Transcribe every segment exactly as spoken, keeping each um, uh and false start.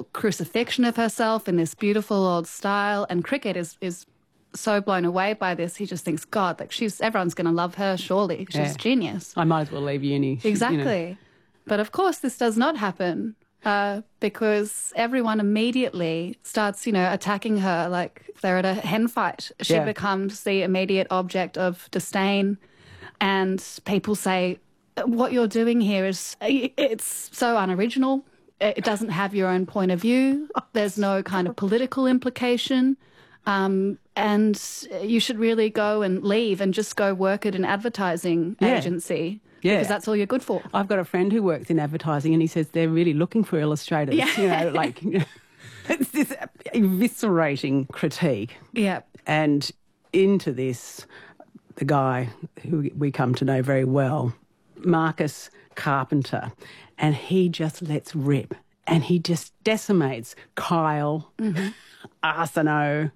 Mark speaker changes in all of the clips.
Speaker 1: crucifixion of herself in this beautiful old style. And Cricket is is so blown away by this. He just thinks, God, like she's everyone's going to love her, surely. She's
Speaker 2: Yeah.
Speaker 1: a genius.
Speaker 2: I might as well leave uni.
Speaker 1: Exactly.
Speaker 2: You know.
Speaker 1: But of course, this does not happen uh, because everyone immediately starts, you know, attacking her. Like if they're at a hen fight, she
Speaker 2: Yeah.
Speaker 1: becomes the immediate object of disdain. And people say, what you're doing here is, it's so unoriginal. It doesn't have your own point of view. There's no kind of political implication. Um, and you should really go and leave and just go work at an advertising
Speaker 2: Yeah.
Speaker 1: agency.
Speaker 2: Yeah.
Speaker 1: Because that's all you're good for.
Speaker 2: I've got a friend who works in advertising and he says they're really looking for illustrators.
Speaker 1: Yeah.
Speaker 2: You know, like it's this eviscerating critique.
Speaker 1: Yeah.
Speaker 2: And into this, the guy who we come to know very well, Marcus Carpenter, and he just lets rip and he just decimates Kyle, mm-hmm. Arsenault,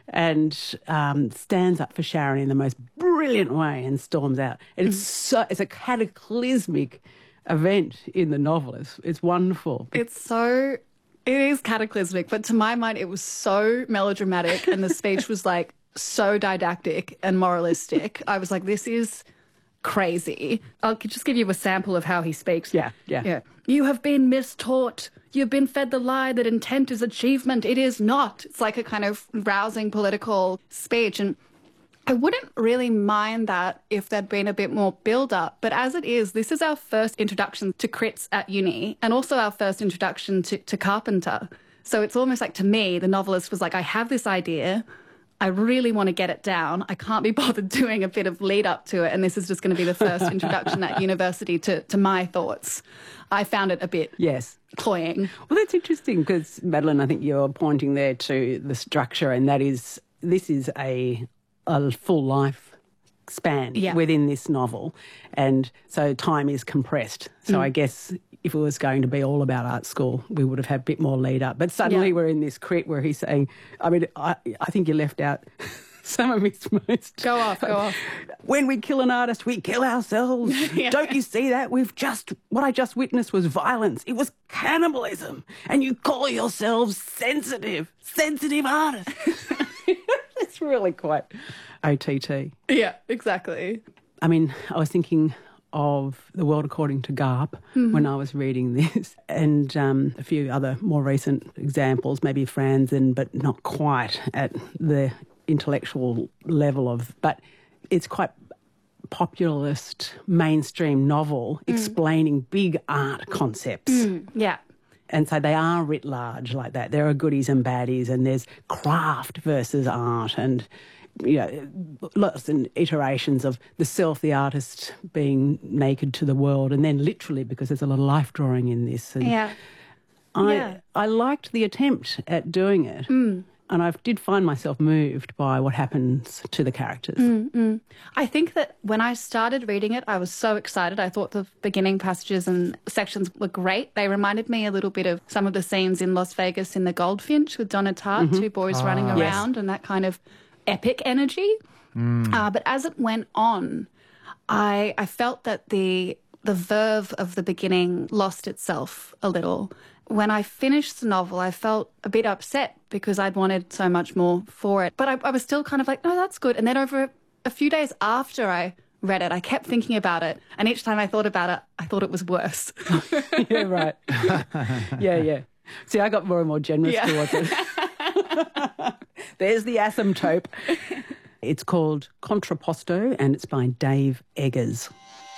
Speaker 2: and um, stands up for Sharon in the most brilliant way and storms out. And it's so it's a cataclysmic event in the novel. It's, it's wonderful.
Speaker 1: It's so, it is cataclysmic, but to my mind, it was so melodramatic and the speech was like so didactic and moralistic. I was like, this is crazy. I'll just give you a sample of how he speaks.
Speaker 2: Yeah, yeah.
Speaker 1: Yeah. You have been mistaught. You've been fed the lie that intent is achievement. It is not. It's like a kind of rousing political speech. And I wouldn't really mind that if there'd been a bit more build-up. But as it is, this is our first introduction to crits at uni and also our first introduction to, to Carpenter. So it's almost like, to me, the novelist was like, I have this idea. I really want to get it down. I can't be bothered doing a bit of lead up to it. And this is just going to be the first introduction at university to, to my thoughts. I found it a bit
Speaker 2: yes.
Speaker 1: cloying.
Speaker 2: Well, that's interesting because, Madeline, I think you're pointing there to the structure, and that is, this is a, a full life span
Speaker 1: Yeah.
Speaker 2: within this novel. And so time is compressed. So mm. I guess if it was going to be all about art school, we would have had a bit more lead up. But suddenly
Speaker 1: Yeah.
Speaker 2: we're in this crit where he's saying, I mean, I, I think you left out some of his most...
Speaker 1: Go off, go off.
Speaker 2: When we kill an artist, we kill ourselves.
Speaker 1: Yeah.
Speaker 2: Don't you see that? We've just... What I just witnessed was violence. It was cannibalism. And you call yourselves sensitive. Sensitive artists. It's really quite O T T.
Speaker 1: Yeah, exactly.
Speaker 2: I mean, I was thinking of The World According to Garp mm-hmm. when I was reading this, and um, a few other more recent examples, maybe Franzen, but not quite at the intellectual level of, but it's quite popularist mainstream novel mm. explaining big art concepts.
Speaker 1: Mm, yeah.
Speaker 2: And so they are writ large like that. There are goodies and baddies, and there's craft versus art, and you know, lots and iterations of the self, the artist being naked to the world, and then literally, because there's a lot of life drawing in this. And
Speaker 1: yeah.
Speaker 2: I
Speaker 1: yeah.
Speaker 2: I liked the attempt at doing it.
Speaker 1: Mm.
Speaker 2: And I did find myself moved by what happens to the characters.
Speaker 1: Mm, mm. I think that when I started reading it, I was so excited. I thought the beginning passages and sections were great. They reminded me a little bit of some of the scenes in Las Vegas in The Goldfinch with Donna Tartt, mm-hmm. two boys ah. running around, yes. and that kind of epic energy. Mm. Uh, but as it went on, I I felt that the the verve of the beginning lost itself a little. When I finished the novel, I felt a bit upset because I'd wanted so much more for it. But I, I was still kind of like, no, that's good. And then over a few days after I read it, I kept thinking about it. And each time I thought about it, I thought it was worse.
Speaker 2: Yeah, right. yeah, yeah. See, I got more and more generous yeah. towards it. There's the asymptote. It's called Contrapposto, and it's by Dave Eggers.